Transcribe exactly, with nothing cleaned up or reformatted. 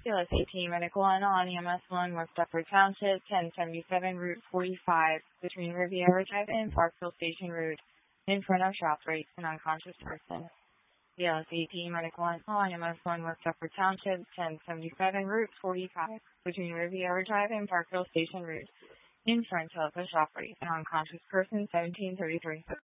C L S eighteen Medical one on E M S one, West Deptford Township, ten seventy-seven Route forty-five, between Riviera Drive and Parkville Station Road, in front of ShopRite, an unconscious person. C L S eighteen Medical one on E M S one, West Deptford Township, ten seventy-seven Route forty-five, between Riviera Drive and Parkville Station Road, in front of the ShopRite, an unconscious person, seventeen thirty-three.